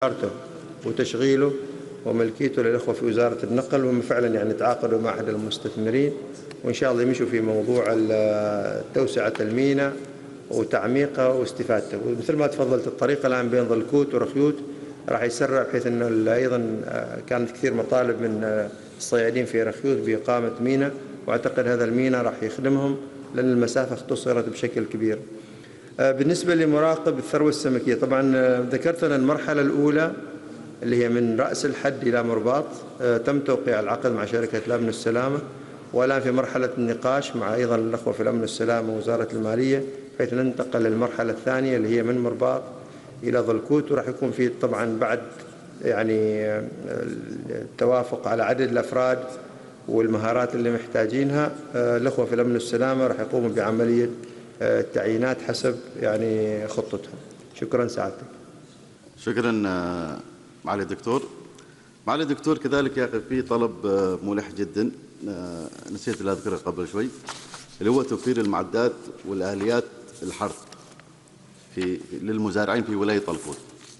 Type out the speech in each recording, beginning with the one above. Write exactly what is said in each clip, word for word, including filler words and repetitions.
وتشغيله وملكيته للإخوة في وزارة النقل، وهم فعلا يعني تعاقدوا مع أحد المستثمرين، وإن شاء الله يمشوا في موضوع توسعة الميناء وتعميقه واستفادته. ومثل ما تفضلت الطريق الآن بين ظلكوت ورخيوت راح يسرع، بحيث أنه أيضا كانت كثير مطالب من الصيادين في رخيوت بإقامة ميناء، وأعتقد هذا الميناء راح يخدمهم لأن المسافة اختصرت بشكل كبير. بالنسبة لمراقب الثروة السمكية، طبعا ذكرت أن المرحلة الأولى اللي هي من رأس الحد إلى مرباط تم توقيع العقد مع شركة الأمن والسلامة، والآن في مرحلة النقاش مع أيضا الأخوة في الأمن والسلامة ووزارة المالية، بحيث ننتقل للمرحلة الثانية اللي هي من مرباط إلى ظلكوت، وراح يكون في طبعا بعد يعني التوافق على عدد الأفراد والمهارات اللي محتاجينها. الأخوة في الأمن والسلامة راح يقوموا بعملية التعيينات حسب يعني خطتهم. شكرا سعادتك. شكرا معالي الدكتور. معالي الدكتور، كذلك يا اخي في طلب ملح جدا نسيت اللي اذكره قبل شوي، اللي هو توفير المعدات والاليات الحرث في للمزارعين في ولايه طلفوت.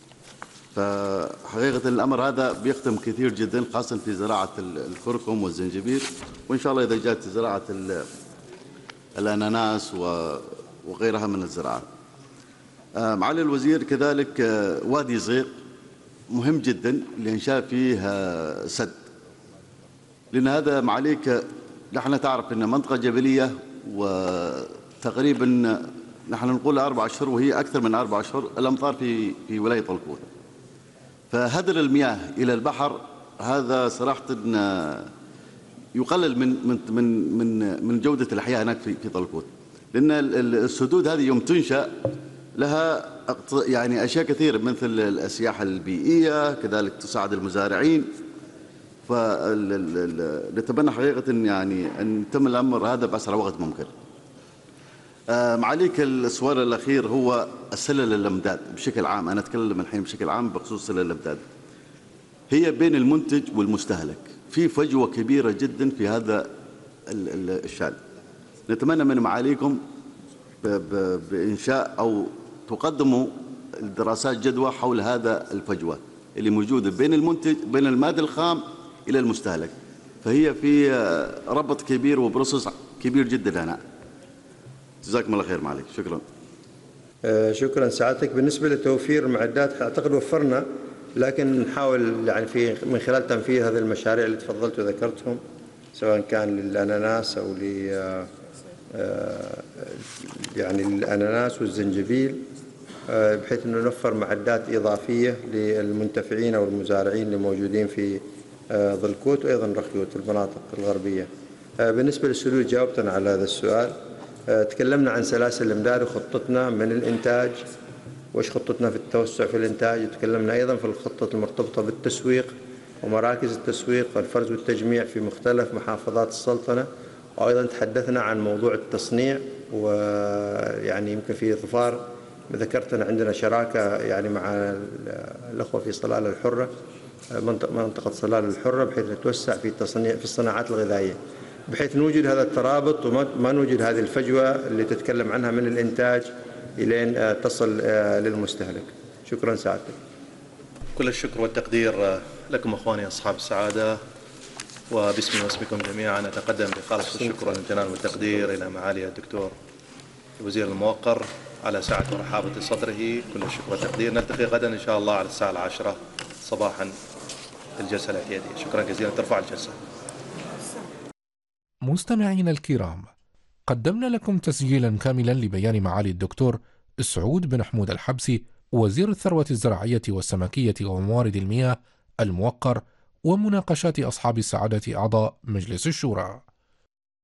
فحقيقه الامر هذا بيخدم كثير جدا، خاصه في زراعه الكركم والزنجبيل، وان شاء الله اذا جاءت زراعه الاناناس وغيرها من الزراعات. معالي الوزير، كذلك وادي زيق مهم جدا لإنشاء فيه سد، لأن هذا معاليك نحن تعرف أن منطقة جبلية، وتقريبا نحن نقول أربع أشهر وهي أكثر من أربع أشهر الأمطار في في ولاية طلفوت. فهدر المياه إلى البحر هذا صراحة يقلل من من من من من جودة الحياة هناك في في طلفوت، لأن السدود هذه يوم تنشأ لها يعني أشياء كثيرة مثل السياحة البيئية، كذلك تساعد المزارعين. فنتمنى حقيقة يعني أن يتم الأمر هذا بأسرع وقت ممكن. معاليك، السؤال الأخير هو السلة الأمداد بشكل عام. أنا أتكلم الحين بشكل عام بخصوص السلة الأمداد. هي بين المنتج والمستهلك في فجوة كبيرة جدا في هذا الشأن. نتمنى من معاليكم بإنشاء أو تقدموا دراسات جدوى حول هذا الفجوة اللي موجودة بين المنتج بين المادة الخام إلى المستهلك، فهي في ربط كبير وبروسس كبير جدا هنا. جزاكم الله خير معاليك. شكرا. آه شكرا سعادتك. بالنسبة لتوفير المعدات أعتقد وفرنا، لكن نحاول يعني في من خلال تنفيذ هذه المشاريع اللي تفضلت وذكرتهم، سواء كان للأناناس أو ل يعني الأناناس والزنجبيل، بحيث أنه نوفر معدات إضافية للمنتفعين أو المزارعين اللي موجودين في ظلكوت وأيضا رخيوت المناطق الغربية. بالنسبة للسلول جاوبتنا على هذا السؤال. تكلمنا عن سلاسل الإمداد وخطتنا من الإنتاج، وإيش خطتنا في التوسع في الإنتاج، وتكلمنا أيضا في الخطة المرتبطة بالتسويق ومراكز التسويق والفرز والتجميع في مختلف محافظات السلطنة، وأيضا تحدثنا عن موضوع التصنيع، ويعني يمكن في ظفار ذكرت أن عندنا شراكة يعني مع الأخوة في صلالة الحرة، منطقة صلالة الحرة، بحيث نتوسع في التصنيع في الصناعات الغذائية، بحيث نوجد هذا الترابط وما نوجد هذه الفجوة اللي تتكلم عنها من الإنتاج إلين تصل للمستهلك. شكرا سعادتك. كل الشكر والتقدير لكم أخواني أصحاب السعادة، وباسمي واسمكم جميعا أتقدم بخالص الشكر والامتنان والتقدير إلى معالي الدكتور وزير الموقر على سعة ورحابة صدره. كل الشكر والتقدير. نلتقي غدا إن شاء الله على الساعة العاشرة صباحا في الجلسة الاعتيادية. شكرا جزيلا. ترفع الجلسة. مستمعينا الكرام، قدمنا لكم تسجيلا كاملا لبيان معالي الدكتور سعود بن حمود الحبسي وزير الثروة الزراعية والسمكية وموارد المياه الموقر، ومناقشات أصحاب السعادة أعضاء مجلس الشورى.